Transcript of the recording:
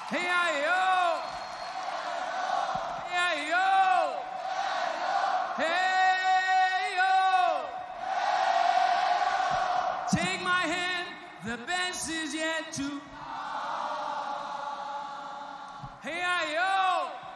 Hey, yo. Hey, yo. Hey, yo. Take my hand, the best is yet to. Hey, yo.